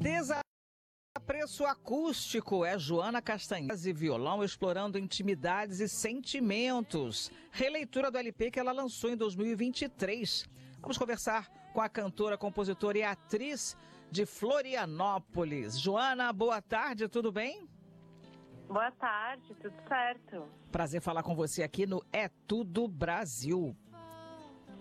Preço acústico é Joana Castanhese, violão explorando intimidades e sentimentos. Releitura do LP que ela lançou em 2023. Vamos conversar com a cantora, compositora e atriz de Florianópolis. Joana, boa tarde, tudo bem? Boa tarde, tudo certo. Prazer falar com você aqui no É Tudo Brasil.